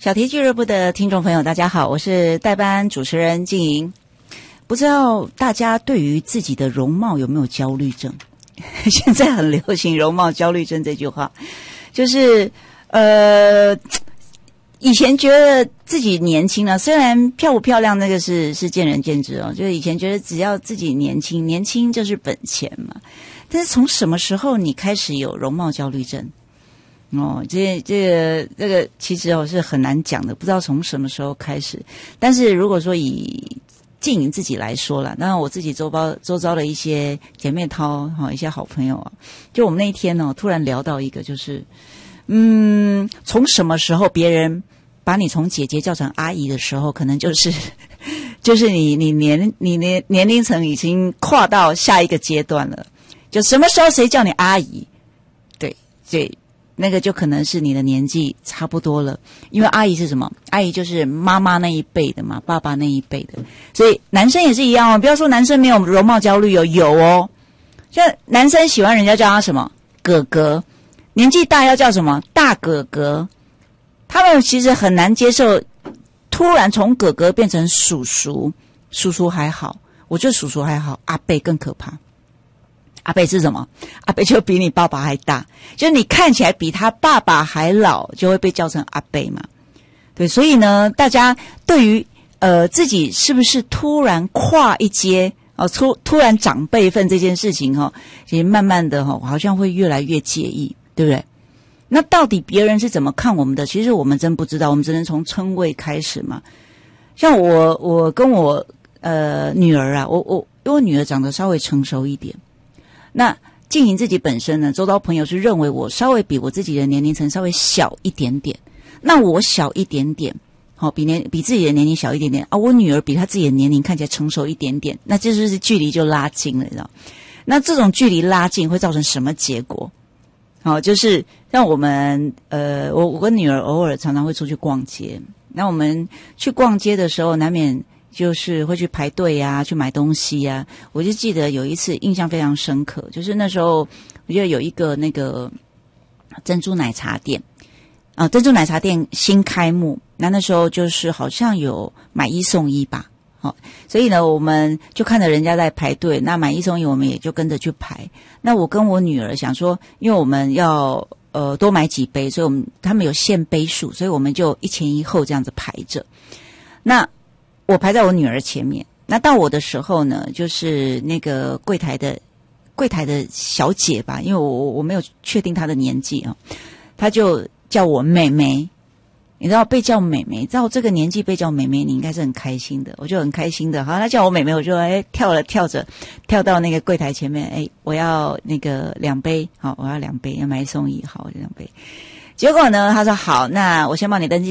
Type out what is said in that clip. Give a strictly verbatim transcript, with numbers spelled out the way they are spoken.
小题俱乐部的听众朋友大家好，我是代班主持人静莹。不知道大家对于自己的容貌有没有焦虑症？现在很流行容貌焦虑症这句话，就是呃以前觉得自己年轻了，虽然漂不漂亮那个是是见仁见智哦，就是以前觉得只要自己年轻，年轻就是本钱嘛。但是从什么时候你开始有容貌焦虑症？哦，这这个这个其实哦是很难讲的，不知道从什么时候开始。但是如果说以静莹自己来说啦，当然我自己周遭周遭的一些姐妹淘哈、哦，一些好朋友啊，就我们那一天哦，突然聊到一个，就是嗯，从什么时候别人把你从姐姐叫成阿姨的时候，可能就是就是你你年你年年龄层已经跨到下一个阶段了。就什么时候谁叫你阿姨？对对。那个就可能是你的年纪差不多了，因为阿姨是什么？阿姨就是妈妈那一辈的嘛，爸爸那一辈的，所以男生也是一样哦。不要说男生没有容貌焦虑哦，有哦。像男生喜欢人家叫他什么哥哥，年纪大要叫什么大哥哥，他们其实很难接受突然从哥哥变成叔叔，叔叔还好，我觉得叔叔还好，阿伯更可怕。阿伯是什么？阿伯就比你爸爸还大，就是你看起来比他爸爸还老，就会被叫成阿伯嘛。对，所以呢，大家对于呃自己是不是突然跨一阶哦，突突然长辈分这件事情哈、哦，其实慢慢的哈、哦，好像会越来越介意，对不对？那到底别人是怎么看我们的？其实我们真不知道，我们只能从称谓开始嘛。像我，我跟我呃女儿啊，我我因为我女儿长得稍微成熟一点。那静莹自己本身呢，周遭朋友是认为我稍微比我自己的年龄层稍微小一点点，那我小一点点，好、哦、比年比自己的年龄小一点点啊，我女儿比她自己的年龄看起来成熟一点点，那这就是距离就拉近了，你知道？那这种距离拉近会造成什么结果？好、哦，就是让我们呃，我我跟女儿偶尔常常会出去逛街，那我们去逛街的时候，难免就是会去排队呀、啊，去买东西呀、啊。我就记得有一次印象非常深刻，就是那时候我觉得有一个那个珍珠奶茶店啊、呃，珍珠奶茶店新开幕，那那时候就是好像有买一送一吧，好、哦，所以呢我们就看着人家在排队，那买一送一我们也就跟着去排。那我跟我女儿想说，因为我们要呃多买几杯，所以我们他们有限杯数，所以我们就一前一后这样子排着。那我排在我女儿前面，那到我的时候呢，就是那个柜台的柜台的小姐吧，因为我我没有确定她的年纪啊，她就叫我妹妹。你知道被叫妹妹，在我这个年纪被叫妹妹，你应该是很开心的，我就很开心的。好，她叫我妹妹，我就哎跳了跳着跳到那个柜台前面，哎，我要那个两杯，好，我要两杯，要买一送一，好，两杯。结果呢，她说好，那我先帮你登记。